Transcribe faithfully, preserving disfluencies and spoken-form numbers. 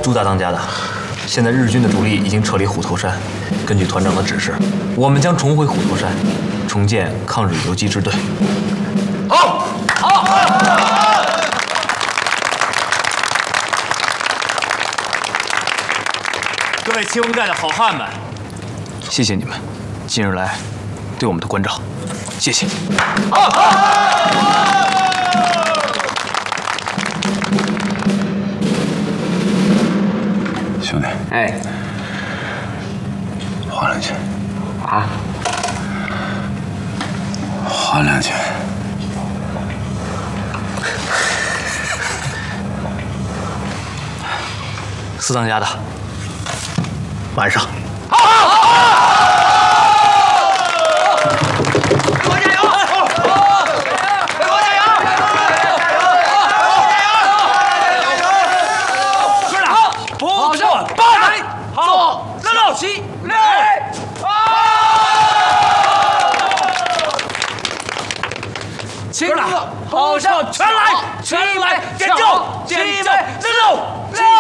朱大当家的，现在日军的主力已经撤离虎头山。根据团长的指示，我们将重回虎头山，重建抗日游击支队。 好，好。各位清风寨的好汉们， 谢谢你们近日来对我们的关照，谢谢。 好，好。 兄弟， 哎， 划两拳啊， 划两拳。 四当家的，晚上。 好，好，好。给我加油！给我加油！哥俩，不错，八来，好，六六七六。亲哥，好上全来，全来点救，姐妹六六。